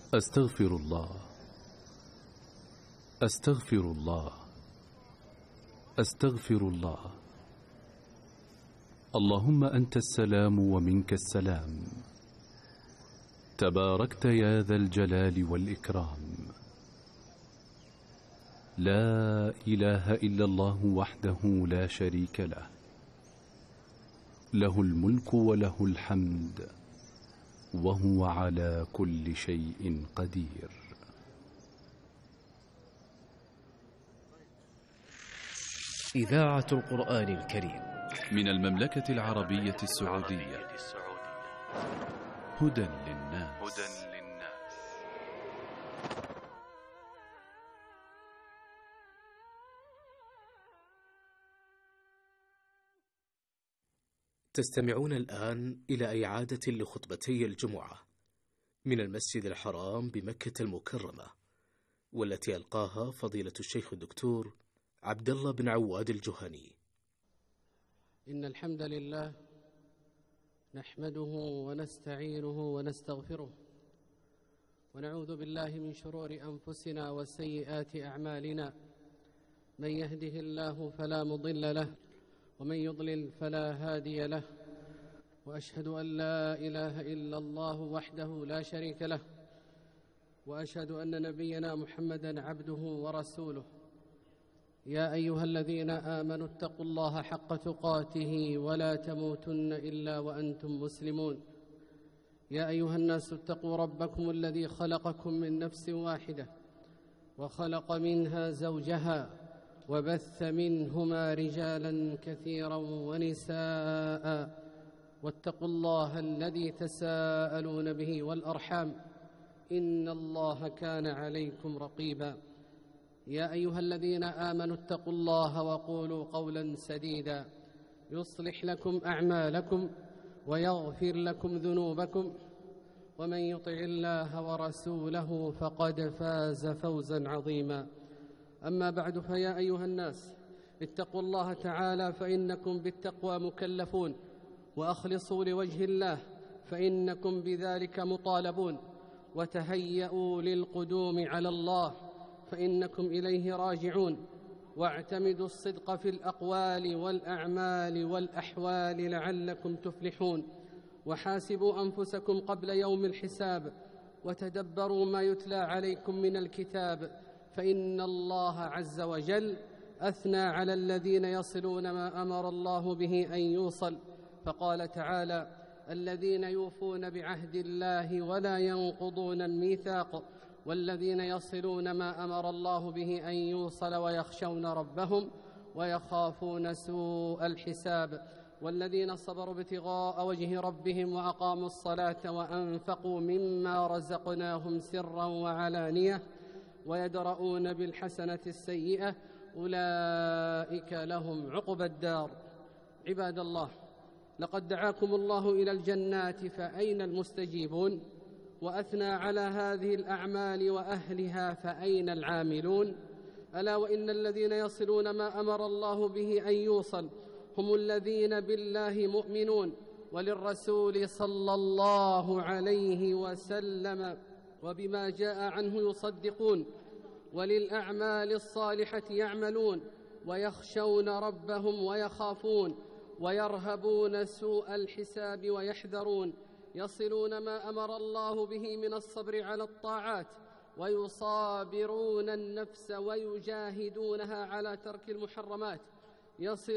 أستغفر الله، أستغفر الله، أستغفر الله. اللهم أنت السلام ومنك السلام، تباركت يا ذا الجلال والإكرام. لا إله إلا الله وحده لا شريك له، له الملك وله الحمد وهو على كل شيء قدير. إذاعة القرآن الكريم من المملكة العربية السعودية. هدى للناس. تستمعون الآن إلى إعادة لخطبتي الجمعة من المسجد الحرام بمكة المكرمة، والتي ألقاها فضيلة الشيخ الدكتور عبد الله بن عواد الجهني. إن الحمد لله نحمده ونستعينه ونستغفره، ونعوذ بالله من شرور أنفسنا وسيئات أعمالنا. من يهده الله فلا مضل له، ومن يضلل فلا هادي له. وأشهد أن لا إله إلا الله وحده لا شريك له، وأشهد أن نبينا محمدًا عبده ورسوله. يا أيها الذين آمنوا اتقوا الله حق تقاته ولا تموتن إلا وأنتم مسلمون. يا أيها الناس اتقوا ربكم الذي خلقكم من نفس واحدة، وخلق منها زوجها، وبث منهما رجالا كثيرا ونساء. واتقوا الله الذي تساءلون به والأرحام، إن الله كان عليكم رقيبا. يا أيها الذين آمنوا اتقوا الله وقولوا قولا سديدا يصلح لكم أعمالكم ويغفر لكم ذنوبكم، ومن يطع الله ورسوله فقد فاز فوزا عظيما. أما بعد، فيا أيها الناس اتقوا الله تعالى، فإنكم بالتقوى مكلفون، وأخلصوا لوجه الله فإنكم بذلك مطالبون، وتهيئوا للقدوم على الله فإنكم إليه راجعون، واعتمدوا الصدق في الأقوال والأعمال والأحوال لعلكم تفلحون. وحاسبوا أنفسكم قبل يوم الحساب، وتدبروا ما يتلى عليكم من الكتاب، فإن الله عز وجل أثنى على الذين يصلون ما أمر الله به أن يوصل، فقال تعالى: الذين يوفون بعهد الله ولا ينقضون الميثاق، والذين يصلون ما أمر الله به أن يوصل، ويخشون ربهم ويخافون سوء الحساب، والذين صبروا ابتغاء وجه ربهم وأقاموا الصلاة وأنفقوا مما رزقناهم سرا وعلانية ويدرؤون بالحسنة السيئة أولئك لهم عقبى الدار. عباد الله، لقد دعاكم الله إلى الجنات، فأين المستجيبون؟ وأثنى على هذه الأعمال وأهلها، فأين العاملون؟ ألا وإن الذين يصلون ما أمر الله به أن يوصل هم الذين بالله مؤمنون، وللرسول صلى الله عليه وسلم وبما جاء عنه يصدقون، وللأعمال الصالحة يعملون، ويخشون ربهم ويخافون، ويرهبون سوء الحساب ويحذرون، يصلون ما أمر الله به من الصبر على الطاعات، ويصابرون النفس ويجاهدونها على ترك المحرمات،